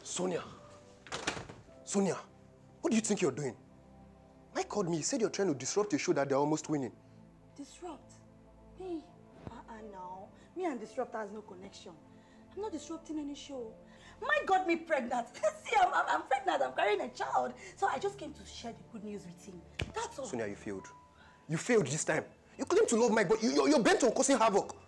Sonia. Sonia, what do you think you're doing? Mike called me. He said you're trying to disrupt a show that they're almost winning. Disrupt? Me? No. Me and Disrupt has no connection. I'm not disrupting any show. Mike got me pregnant. See, I'm pregnant. I'm carrying a child. So I just came to share the good news with him. That's all. Sonia, you failed. You failed this time. You claim to love Mike, but you're bent on causing havoc.